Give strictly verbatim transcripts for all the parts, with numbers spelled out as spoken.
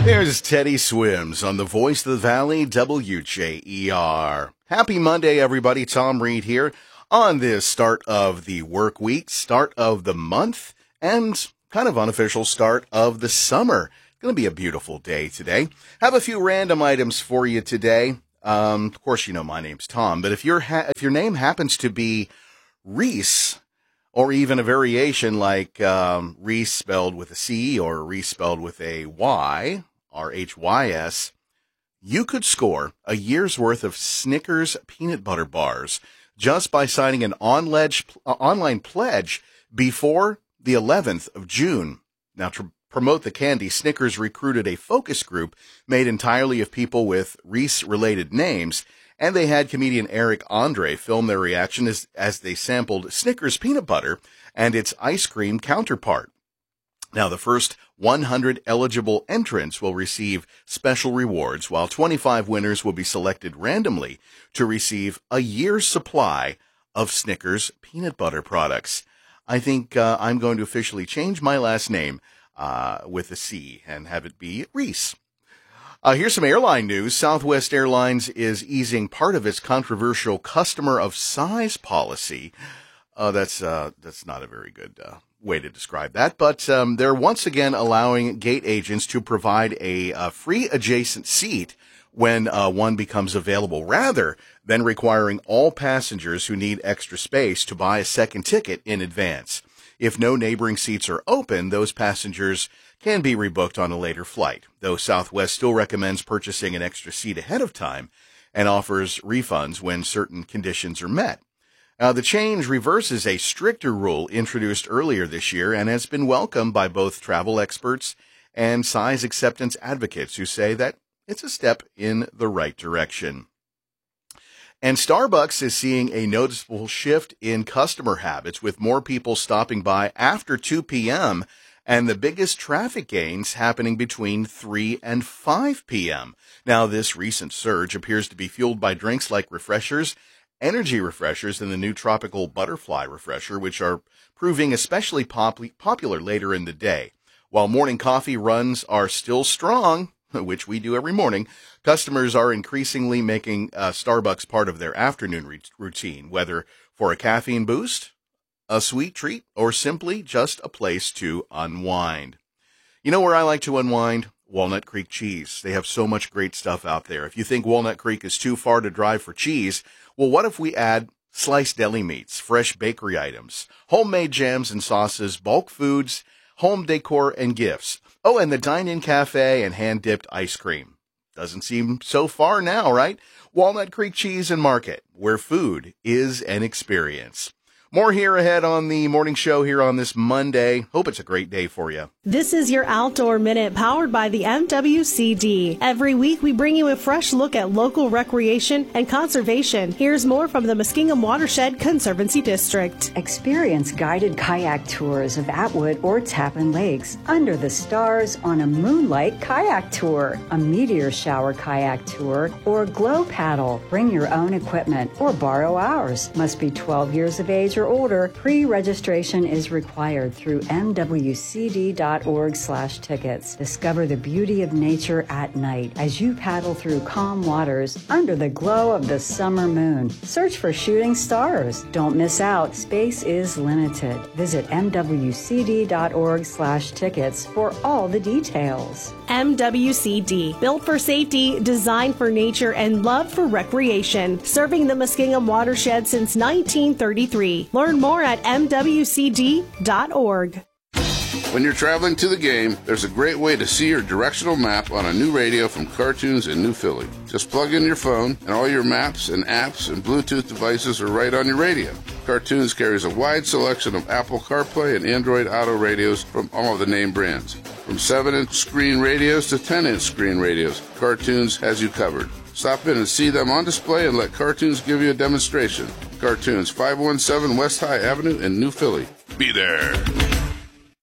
There's Teddy Swims on the Voice of the Valley, W J E R. Happy Monday, everybody. Tom Reed here on this start of the work week, start of the month, and kind of unofficial start of the summer. It's going to be a beautiful day today. Have a few random items for you today. Um, of course, you know my name's Tom, but if your ha- if your name happens to be Reese, or even a variation like um, Reese spelled with a C or Reese spelled with a Y, R H Y S, you could score a year's worth of Snickers peanut butter bars just by signing an online online pledge before the eleventh of June. Now, to promote the candy, Snickers recruited a focus group made entirely of people with Reese-related names, and they had comedian Eric Andre film their reaction as, as they sampled Snickers peanut butter and its ice cream counterpart. Now, the first one hundred eligible entrants will receive special rewards, while twenty-five winners will be selected randomly to receive a year's supply of Snickers peanut butter products. I think uh, I'm going to officially change my last name uh, with a C and have it be Reese. Uh, here's some airline news. Southwest Airlines is easing part of its controversial customer of size policy. Uh, that's uh, that's not a very good uh, way to describe that, but um, they're once again allowing gate agents to provide a, a free adjacent seat when uh, one becomes available, rather than requiring all passengers who need extra space to buy a second ticket in advance. If no neighboring seats are open, those passengers can be rebooked on a later flight, though Southwest still recommends purchasing an extra seat ahead of time and offers refunds when certain conditions are met. Now, the change reverses a stricter rule introduced earlier this year and has been welcomed by both travel experts and size acceptance advocates who say that it's a step in the right direction. And Starbucks is seeing a noticeable shift in customer habits, with more people stopping by after two p.m. and the biggest traffic gains happening between three and five p.m. Now, this recent surge appears to be fueled by drinks like refreshers, energy refreshers, and the new tropical butterfly refresher, which are proving especially pop- popular later in the day. While morning coffee runs are still strong, which we do every morning, customers are increasingly making uh, Starbucks part of their afternoon re- routine, whether for a caffeine boost, a sweet treat, or simply just a place to unwind. You know where I like to unwind? Walnut Creek Cheese. They have so much great stuff out there. If you think Walnut Creek is too far to drive for cheese, well, what if we add sliced deli meats, fresh bakery items, homemade jams and sauces, bulk foods, home decor, and gifts? Oh, and the dine-in cafe and hand-dipped ice cream. Doesn't seem so far now, right? Walnut Creek Cheese and Market, where food is an experience. More here ahead on the morning show here on this Monday. Hope it's a great day for you. This is your Outdoor Minute, powered by the M W C D. Every week, we bring you a fresh look at local recreation and conservation. Here's more from the Muskingum Watershed Conservancy District. Experience guided kayak tours of Atwood or Tappan Lakes, under the stars on a moonlight kayak tour, a meteor shower kayak tour, or glow paddle. Bring your own equipment or borrow ours. Must be twelve years of age or older. Pre-registration is required through m w c d dot org slash tickets. Discover the beauty of nature at night as you paddle through calm waters under the glow of the summer moon. Search for shooting stars. Don't miss out. Space is limited. Visit m w c d dot org slash tickets for all the details. M W C D, built for safety, designed for nature, and love for recreation. Serving the Muskingum Watershed since nineteen thirty-three. Learn more at m w c d dot org. When you're traveling to the game, there's a great way to see your directional map on a new radio from Cartoons in New Philly. Just plug in your phone, and all your maps and apps and Bluetooth devices are right on your radio. Cartoons carries a wide selection of Apple CarPlay and Android Auto radios from all of the name brands. From seven inch screen radios to ten inch screen radios, Cartoons has you covered. Stop in and see them on display and let Cartoons give you a demonstration. Cartoons, five one seven West High Avenue in New Philly. Be there.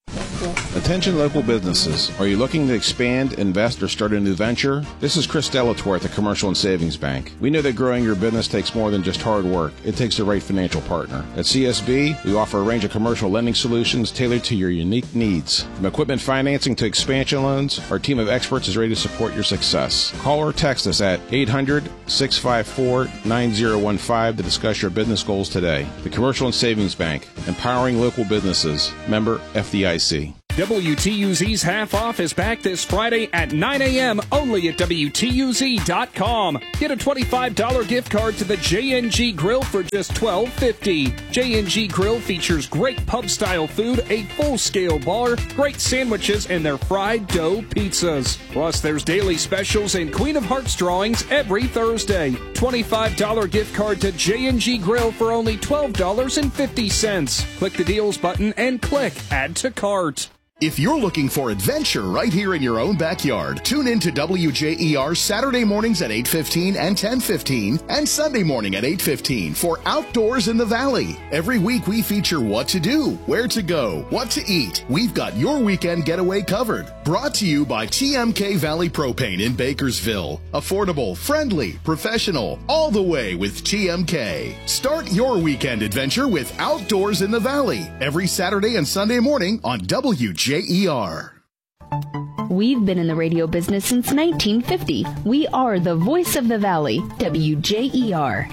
Attention local businesses. Are you looking to expand, invest, or start a new venture? This is Chris Delatorre at the Commercial and Savings Bank. We know that growing your business takes more than just hard work. It takes the right financial partner. At C S B, we offer a range of commercial lending solutions tailored to your unique needs. From equipment financing to expansion loans, our team of experts is ready to support your success. Call or text us at eight hundred, six five four, nine zero one five to discuss your business goals today. The Commercial and Savings Bank, empowering local businesses. Member F D I C. W T U Z's Half Off is back this Friday at nine a.m. only at W T U Z dot com. Get a twenty-five dollars gift card to the J N G Grill for just twelve fifty. J N G Grill features great pub-style food, a full-scale bar, great sandwiches, and their fried dough pizzas. Plus, there's daily specials and Queen of Hearts drawings every Thursday. twenty-five dollars gift card to J N G Grill for only twelve dollars and fifty cents. Click the deals button and click Add to Cart. If you're looking for adventure right here in your own backyard, tune in to W J E R Saturday mornings at eight fifteen and ten fifteen and Sunday morning at eight fifteen for Outdoors in the Valley. Every week we feature what to do, where to go, what to eat. We've got your weekend getaway covered. Brought to you by T M K Valley Propane in Bakersville. Affordable, friendly, professional, all the way with T M K. Start your weekend adventure with Outdoors in the Valley every Saturday and Sunday morning on W J E R. We've been in the radio business since nineteen fifty. We are the voice of the Valley, W J E R.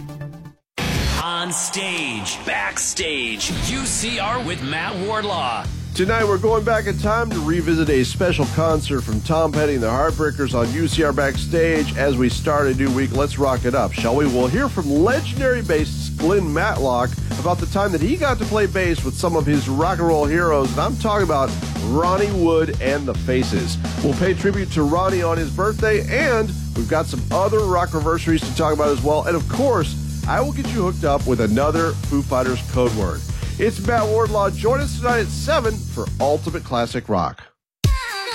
On stage, backstage, U C R with Matt Wardlaw. Tonight we're going back in time to revisit a special concert from Tom Petty and the Heartbreakers on U C R Backstage. As we start a new week, let's rock it up, shall we? We'll hear from legendary bassist Glenn Matlock about the time that he got to play bass with some of his rock and roll heroes, and I'm talking about Ronnie Wood and the Faces. We'll pay tribute to Ronnie on his birthday, and we've got some other rock-anniversaries to talk about as well. And of course, I will get you hooked up with another Foo Fighters code word. It's Matt Wardlaw. Join us tonight at seven for Ultimate Classic Rock.